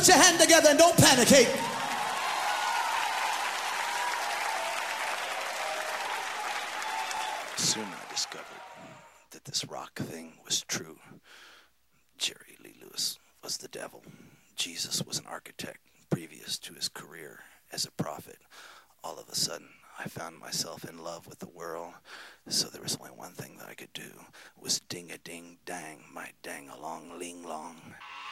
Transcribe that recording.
put your hand together and don't panicate. Soon I discovered that this rock thing was true. Jerry Lee Lewis was the devil. Jesus was an architect previous to his career as a prophet. All of a sudden, I found myself in love with the world, so there was only one thing that I could do, was ding-a-ding-dang, my dang-along-ling-long.